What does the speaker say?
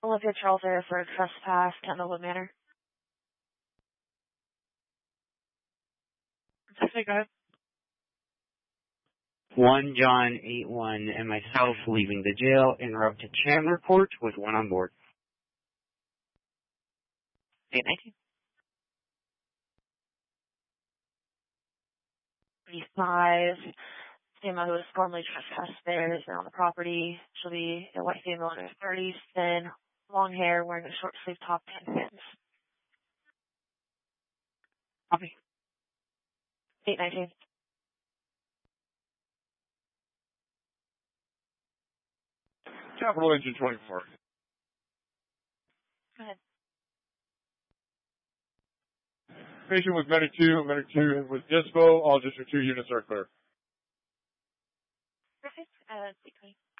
Olivia Charles there for trespass, Kendallwood Manor. Okay, go ahead. 1 John 8-1 and myself leaving the jail en route to Chandler Court with one on board. 819. 35. Female who was formerly trespassed there is now on the property. She'll be a white female in her 30s, thin, long hair, wearing a short sleeve top and pants. Copy. 819. Capital Engine 24. Go ahead. Patient with Medic 2, Medic 2 with Dispo. All District 2 units are clear. Perfect. 820.